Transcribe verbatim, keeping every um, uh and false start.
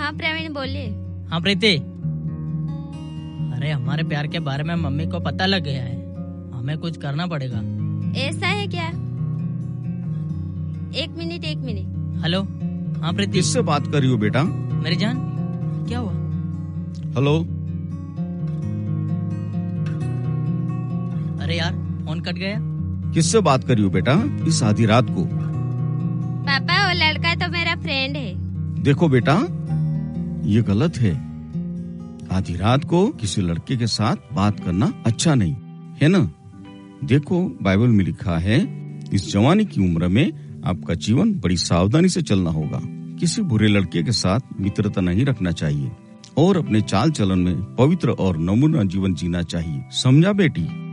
हाँ प्रवीण बोलिए। हाँ प्रीति, अरे हमारे प्यार के बारे में मम्मी को पता लग गया है, हमें कुछ करना पड़ेगा। ऐसा है क्या? एक मिनट एक मिनट। हेलो। हाँ प्रीति। किससे बात कर रही हो बेटा? मेरी जान, क्या हुआ? हेलो। अरे यार फोन कट गया। किससे बात कर रही हो बेटा इस आधी रात को? पापा वो लड़का तो मेरा फ्रेंड है। देखो बेटा, ये गलत है। आधी रात को किसी लड़के के साथ बात करना अच्छा नहीं है ना। देखो बाइबल में लिखा है, इस जवानी की उम्र में आपका जीवन बड़ी सावधानी से चलना होगा। किसी बुरे लड़के के साथ मित्रता नहीं रखना चाहिए और अपने चाल चलन में पवित्र और नमूना जीवन जीना चाहिए। समझा बेटी?